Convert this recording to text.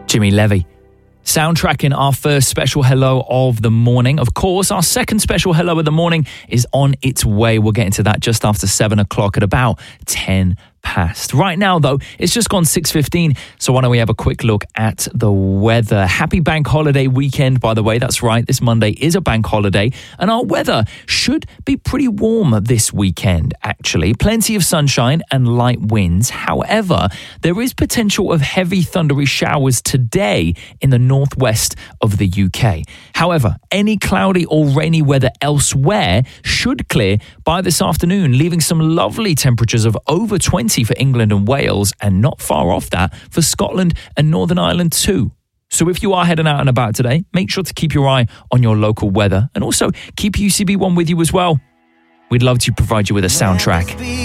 Jimmy Levy. Soundtracking our first special hello of the morning. Of course, our second special hello of the morning is on its way. We'll get into that just after 7 o'clock at about 10 past. Right now, though, it's just gone 6:15, so why don't we have a quick look at the weather. Happy bank holiday weekend, by the way. That's right, this Monday is a bank holiday, and our weather should be pretty warm this weekend, actually. Plenty of sunshine and light winds. However, there is potential of heavy thundery showers today in the northwest of the UK. However, any cloudy or rainy weather elsewhere should clear by this afternoon, leaving some lovely temperatures of over 20 for England and Wales, and not far off that for Scotland and Northern Ireland too. So if you are heading out and about today, make sure to keep your eye on your local weather and also keep UCB One with you as well. We'd love to provide you with a soundtrack.